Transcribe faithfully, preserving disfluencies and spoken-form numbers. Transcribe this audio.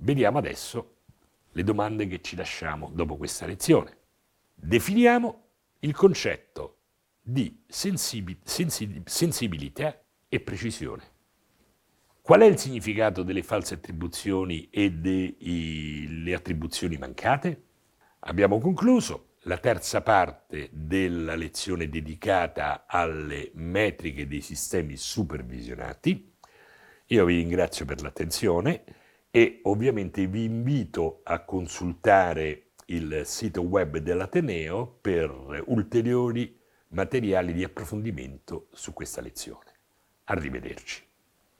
Vediamo adesso le domande che ci lasciamo dopo questa lezione. Definiamo il concetto di sensibi- sensi- sensibilità e precisione. Qual è il significato delle false attribuzioni e delle attribuzioni mancate? Abbiamo concluso la terza parte della lezione dedicata alle metriche dei sistemi supervisionati. Io vi ringrazio per l'attenzione e ovviamente vi invito a consultare il sito web dell'Ateneo per ulteriori materiali di approfondimento su questa lezione. Arrivederci.